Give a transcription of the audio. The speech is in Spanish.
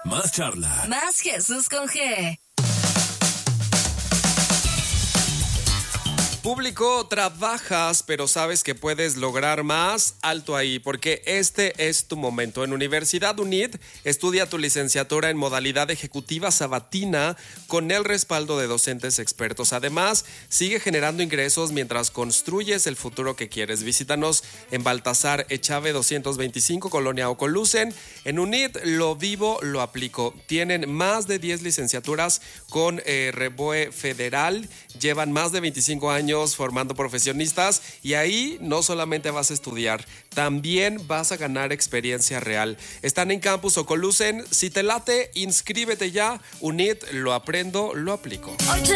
Más charla. Más Jesús con G. Público, trabajas, pero sabes que puedes lograr más. Alto ahí, porque este es tu momento. En Universidad UNIT, estudia tu licenciatura en modalidad ejecutiva sabatina con el respaldo de docentes expertos. Además, sigue generando ingresos mientras construyes el futuro que quieres. Visítanos en Baltasar Echave 225, Colonia Ocolucen. En UNIT, lo vivo, lo aplico. Tienen más de 10 licenciaturas con REBOE Federal. Llevan más de 25 años formando profesionistas y ahí no solamente vas a estudiar, también vas a ganar experiencia real. Están en Campus Ocolucen. Si te late, inscríbete ya. UNIT, lo aprendo, lo aplico.